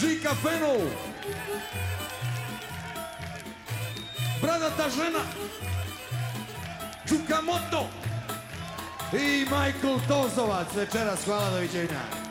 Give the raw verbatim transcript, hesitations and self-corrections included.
Žika Fenol, Bradata žena, Čukamoto i Michael Tozovac večeras. Hvala, doviđenja.